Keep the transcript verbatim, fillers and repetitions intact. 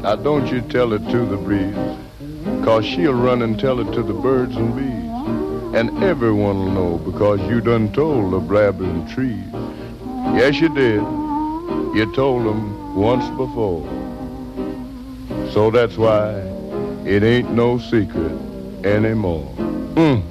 Now don't you tell it to the breeze, 'cause she'll run and tell it to the birds and bees. And everyone'll know because you done told the blabbing trees. Yes, you did. You told them once before. So that's why it ain't no secret anymore. Mm.